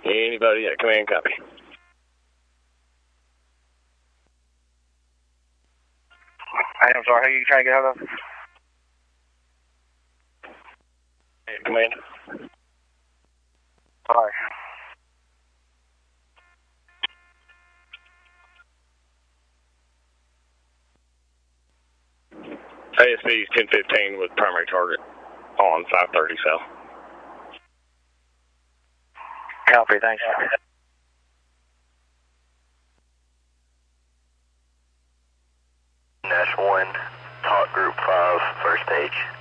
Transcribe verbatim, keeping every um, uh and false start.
Anybody at command copy? Hey, I'm sorry, who are you trying to get hold of? Hey, command. Sorry. A S B is ten fifteen with primary target on five thirty south. Copy, thanks. Nash one, talk group five, first stage.